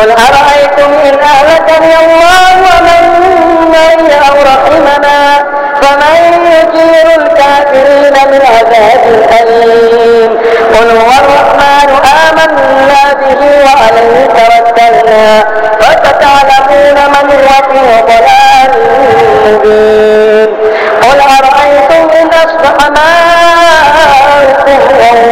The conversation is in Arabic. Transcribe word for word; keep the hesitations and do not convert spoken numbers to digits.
قل أرأيتم إن أهلكني الله ومن معي أو رحمنا فمن يجير الكافرين من عذاب أليم قل هو الرحمن آمنا به وعليه توكلنا فستعلمون من هو في ضلال مبين